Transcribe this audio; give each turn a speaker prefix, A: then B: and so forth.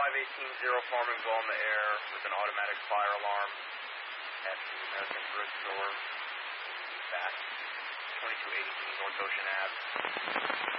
A: 518-0 Farmingville on the air with an automatic fire alarm at the American Thrift Store back 2280 North Ocean Ave.